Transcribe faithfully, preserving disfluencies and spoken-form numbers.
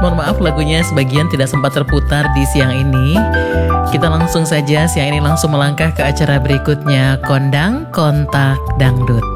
Mohon maaf lagunya sebagian tidak sempat terputar di siang ini. Kita langsung saja siang ini langsung melangkah ke acara berikutnya, Kondang Kontak Dangdut.